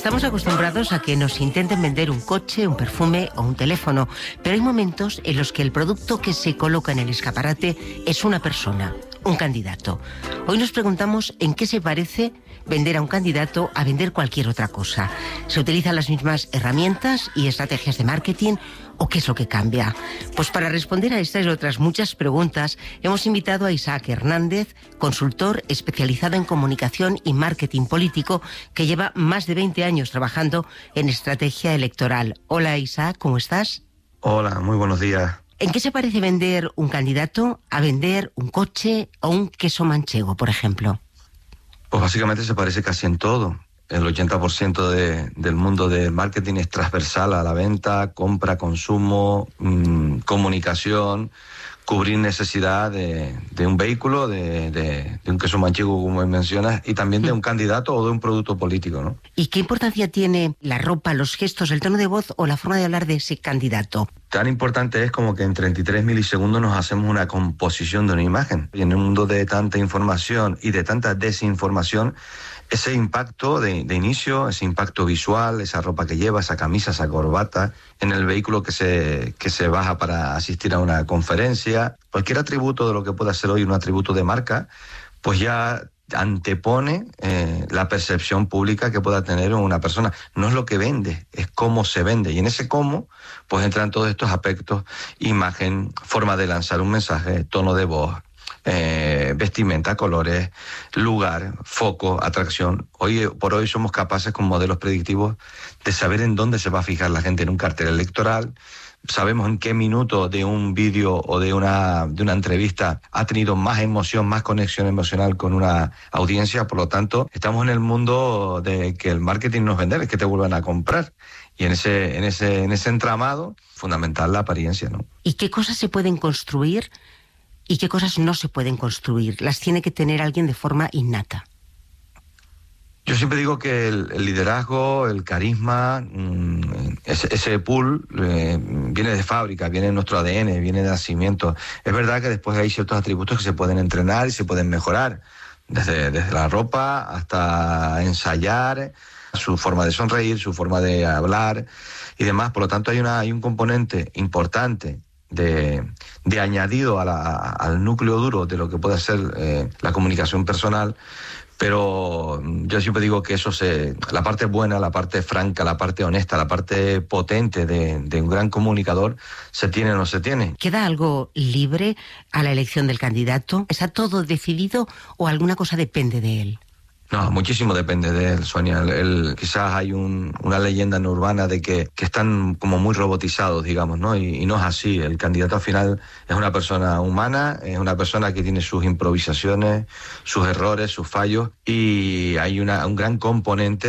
Estamos acostumbrados a que nos intenten vender un coche, un perfume o un teléfono, pero hay momentos en los que el producto que se coloca en el escaparate es una persona, un candidato. Hoy nos preguntamos en qué se parece vender a un candidato a vender cualquier otra cosa. ¿Se utilizan las mismas herramientas y estrategias de marketing o qué es lo que cambia? Pues para responder a estas y otras muchas preguntas hemos invitado a Isaac Hernández, consultor especializado en comunicación y marketing político que lleva más de 20 años trabajando en estrategia electoral. Hola Isaac, ¿cómo estás? Hola, muy buenos días. ¿En qué se parece vender un candidato a vender un coche o un queso manchego, por ejemplo? Pues básicamente se parece casi en todo. El 80% del mundo del marketing es transversal a la venta, compra, consumo, comunicación, cubrir necesidad de un vehículo, de un queso manchego, como mencionas, y también de un candidato o de un producto político, ¿no? ¿Y qué importancia tiene la ropa, los gestos, el tono de voz o la forma de hablar de ese candidato? Tan importante es como que en 33 milisegundos nos hacemos una composición de una imagen. Y en un mundo de tanta información y de tanta desinformación, ese impacto de inicio, ese impacto visual, esa ropa que lleva, esa camisa, esa corbata, en el vehículo que se baja para asistir a una conferencia, cualquier atributo de lo que pueda ser hoy un atributo de marca, pues ya antepone la percepción pública que pueda tener una persona. No es lo que vende, es cómo se vende. Y en ese cómo, pues entran todos estos aspectos: imagen, forma de lanzar un mensaje, tono de voz, vestimenta, colores, lugar, foco, atracción. Hoy por hoy somos capaces con modelos predictivos de saber en dónde se va a fijar la gente en un cartel electoral. Sabemos en qué minuto de un vídeo o de una entrevista ha tenido más emoción, más conexión emocional con una audiencia. Por lo tanto, estamos en el mundo de que el marketing no es vender, es que te vuelvan a comprar. Y en ese entramado, fundamental la apariencia, ¿no? ¿Y qué cosas se pueden construir y qué cosas no se pueden construir? Las tiene que tener alguien de forma innata. Yo siempre digo que el liderazgo, el carisma, ese pool viene de fábrica, viene de nuestro ADN, viene de nacimiento. Es verdad que después hay ciertos atributos que se pueden entrenar y se pueden mejorar, desde la ropa hasta ensayar, su forma de sonreír, su forma de hablar y demás. Por lo tanto, hay un componente importante de añadido al núcleo duro de lo que puede ser la comunicación personal. Pero yo siempre digo que la parte buena, la parte franca, la parte honesta, la parte potente de un gran comunicador, ¿se tiene o no se tiene? ¿Queda algo libre a la elección del candidato? ¿Está todo decidido o alguna cosa depende de él? No, muchísimo depende de él, Sonia. Quizás hay una leyenda no urbana de que están como muy robotizados, digamos, ¿no? Y no es así. El candidato al final es una persona humana, es una persona que tiene sus improvisaciones, sus errores, sus fallos, y hay un gran componente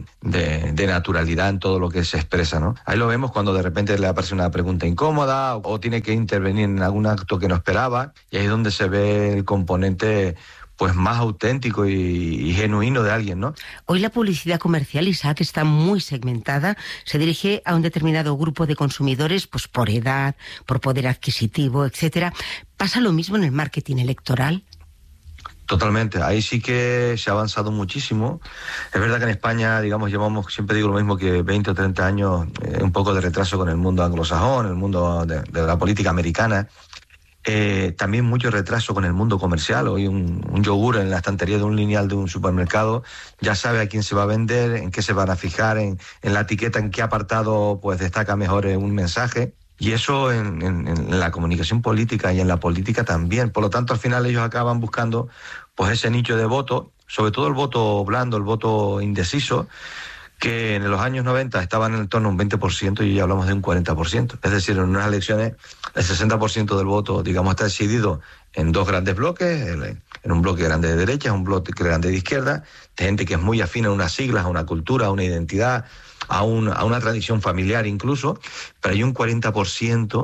de naturalidad en todo lo que se expresa, ¿no? Ahí lo vemos cuando de repente le aparece una pregunta incómoda o tiene que intervenir en algún acto que no esperaba, y ahí es donde se ve el componente pues más auténtico y genuino de alguien, ¿no? Hoy la publicidad comercial, Isaac, está muy segmentada, se dirige a un determinado grupo de consumidores, pues por edad, por poder adquisitivo, etcétera. ¿Pasa lo mismo en el marketing electoral? Totalmente, ahí sí que se ha avanzado muchísimo. Es verdad que en España, digamos, llevamos, siempre digo lo mismo, que 20 o 30 años, un poco de retraso con el mundo anglosajón, el mundo de la política americana. También mucho retraso con el mundo comercial. Hoy un yogur en la estantería de un lineal de un supermercado ya sabe a quién se va a vender, en qué se van a fijar, en la etiqueta, en qué apartado pues destaca mejor un mensaje. Y eso en la comunicación política y en la política también. Por lo tanto, al final ellos acaban buscando pues ese nicho de voto, sobre todo el voto blando, el voto indeciso, que en los años 90 estaban en torno a un 20% y ya hablamos de un 40%. Es decir, en unas elecciones el 60% del voto, digamos, está decidido en dos grandes bloques, en un bloque grande de derecha, un bloque grande de izquierda, de gente que es muy afín a unas siglas, a una cultura, a una identidad, a una tradición familiar incluso, pero hay un 40%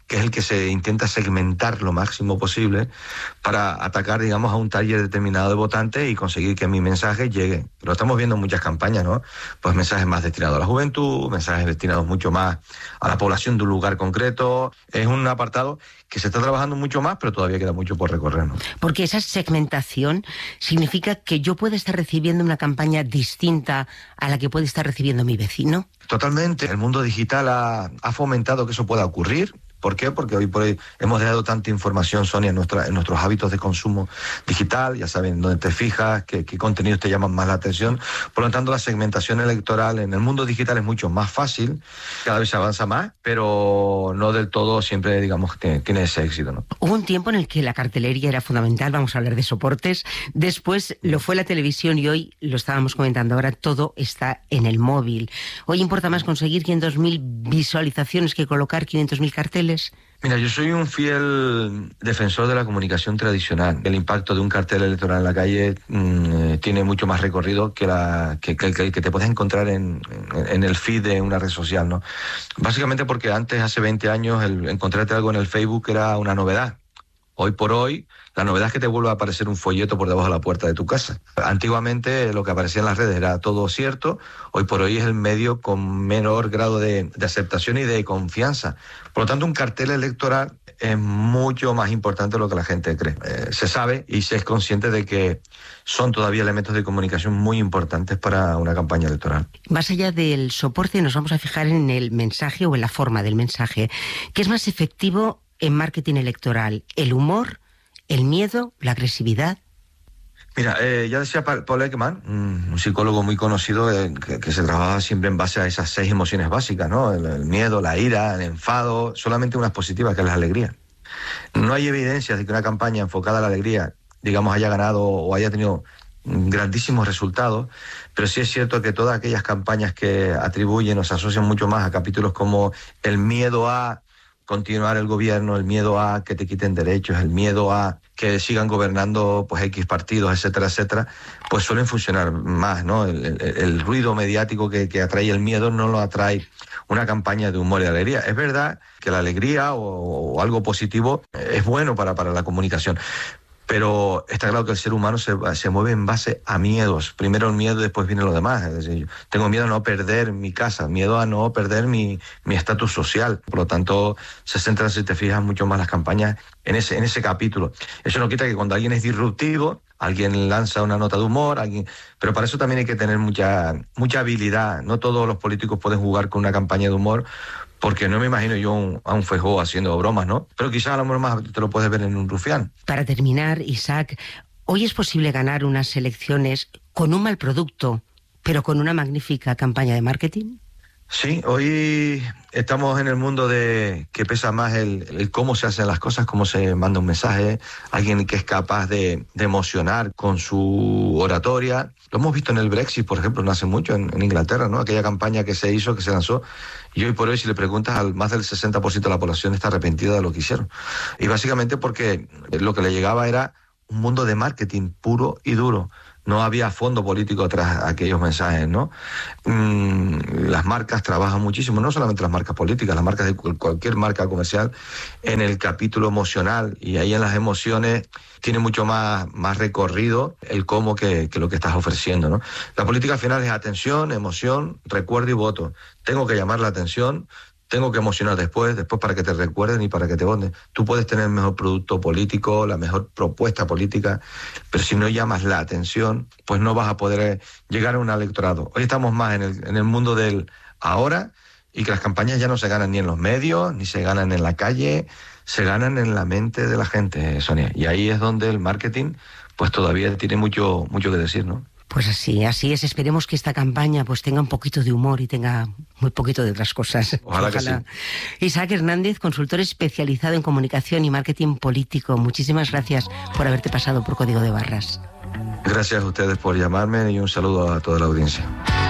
que es el que se intenta segmentar lo máximo posible para atacar, digamos, a un taller determinado de votantes y conseguir que mi mensaje llegue. Lo estamos viendo en muchas campañas, ¿no? Pues mensajes más destinados a la juventud, mensajes destinados mucho más a la población de un lugar concreto. Es un apartado que se está trabajando mucho más, pero todavía queda mucho por recorrer, ¿no? Porque esa segmentación significa que yo puedo estar recibiendo una campaña distinta a la que puede estar recibiendo mi vecino. Totalmente. El mundo digital ha fomentado que eso pueda ocurrir. ¿Por qué? Porque hoy por hoy hemos dado tanta información, Sonia, en nuestros hábitos de consumo digital. Ya saben dónde te fijas, qué contenidos te llaman más la atención. Por lo tanto, la segmentación electoral en el mundo digital es mucho más fácil, cada vez se avanza más, pero no del todo siempre, digamos, tiene ese éxito, ¿no? Hubo un tiempo en el que la cartelería era fundamental, vamos a hablar de soportes. Después lo fue la televisión y hoy, lo estábamos comentando, ahora todo está en el móvil. Hoy importa más conseguir 500.000 visualizaciones que colocar 500.000 carteles. Mira, yo soy un fiel defensor de la comunicación tradicional. El impacto de un cartel electoral en la calle tiene mucho más recorrido que el que te puedes encontrar en el feed de una red social, ¿no? Básicamente porque antes, hace 20 años, el encontrarte algo en el Facebook era una novedad. Hoy por hoy, la novedad es que te vuelve a aparecer un folleto por debajo de la puerta de tu casa. Antiguamente lo que aparecía en las redes era todo cierto, hoy por hoy es el medio con menor grado de aceptación y de confianza. Por lo tanto, un cartel electoral es mucho más importante de lo que la gente cree. Se sabe y se es consciente de que son todavía elementos de comunicación muy importantes para una campaña electoral. Más allá del soporte, nos vamos a fijar en el mensaje o en la forma del mensaje. ¿Qué es más efectivo en marketing electoral? ¿El humor, el miedo, la agresividad? Mira, ya decía Paul Ekman, un psicólogo muy conocido, que se trabajaba siempre en base a esas 6 emociones básicas, ¿no? El miedo, la ira, el enfado, solamente unas positivas, que es la alegría. No hay evidencias de que una campaña enfocada a la alegría, digamos, haya ganado o haya tenido grandísimos resultados, pero sí es cierto que todas aquellas campañas que atribuyen o se asocian mucho más a capítulos como el miedo a continuar el gobierno, el miedo a que te quiten derechos, el miedo a que sigan gobernando pues X partidos, etcétera, etcétera, pues suelen funcionar más, ¿no? El ruido mediático que atrae el miedo no lo atrae una campaña de humor y alegría. Es verdad que la alegría o algo positivo es bueno para la comunicación, pero está claro que el ser humano se mueve en base a miedos. Primero el miedo, después viene lo demás. Es decir, tengo miedo a no perder mi casa, miedo a no perder mi estatus social. Por lo tanto, se centran, si te fijas, mucho más las campañas en ese capítulo. Eso no quita que cuando alguien es disruptivo, alguien lanza una nota de humor, pero para eso también hay que tener mucha habilidad. No todos los políticos pueden jugar con una campaña de humor, porque no me imagino yo a un Feijóo haciendo bromas, ¿no? Pero quizás a lo mejor más te lo puedes ver en un Rufián. Para terminar, Isaac, ¿hoy es posible ganar unas elecciones con un mal producto, pero con una magnífica campaña de marketing? Sí, hoy estamos en el mundo de que pesa más el cómo se hacen las cosas, cómo se manda un mensaje, alguien que es capaz de emocionar con su oratoria. Lo hemos visto en el Brexit, por ejemplo, no hace mucho, en Inglaterra, ¿no? Aquella campaña que se hizo, que se lanzó, y hoy por hoy, si le preguntas, al más del 60% de la población está arrepentida de lo que hicieron. Y básicamente porque lo que le llegaba era un mundo de marketing puro y duro. No había fondo político tras aquellos mensajes, ¿no? Las marcas trabajan muchísimo, no solamente las marcas políticas, las marcas de cualquier marca comercial, en el capítulo emocional, y ahí en las emociones tiene mucho más recorrido el cómo que lo que estás ofreciendo, ¿no? La política al final es atención, emoción, recuerdo y voto. Tengo que llamar la atención, tengo que emocionar después para que te recuerden y para que te voten. Tú puedes tener el mejor producto político, la mejor propuesta política, pero si no llamas la atención, pues no vas a poder llegar a un electorado. Hoy estamos más en el mundo del ahora, y que las campañas ya no se ganan ni en los medios, ni se ganan en la calle, se ganan en la mente de la gente, Sonia. Y ahí es donde el marketing pues todavía tiene mucho que decir, ¿no? Pues así es. Esperemos que esta campaña pues tenga un poquito de humor y tenga muy poquito de otras cosas. Ojalá. Que sí. Isaac Hernández, consultor especializado en comunicación y marketing político. Muchísimas gracias por haberte pasado por Código de Barras. Gracias a ustedes por llamarme y un saludo a toda la audiencia.